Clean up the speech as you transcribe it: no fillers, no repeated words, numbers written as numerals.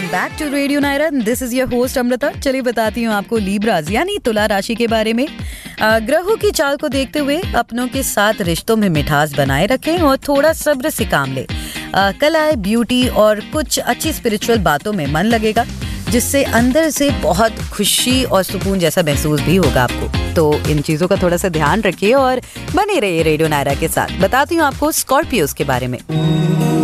Back to radio Naira, this is your host Amrita. चलिए बताती हूँ आपको लिब्राज यानी तुला राशि के बारे में। ग्रहों की चाल को देखते हुए अपनों के साथ रिश्तों में मिठास बनाए रखें और थोड़ा सब्र से काम लें। कला, ब्यूटी और कुछ अच्छी स्पिरिचुअल बातों में मन लगेगा, जिससे अंदर से बहुत खुशी और सुकून जैसा महसूस भी होगा आपको। तो इन चीजों का थोड़ा सा ध्यान रखिए और बने रहिए रेडियो नायरा के साथ। बताती हूँ आपको स्कॉर्पियोज के बारे में।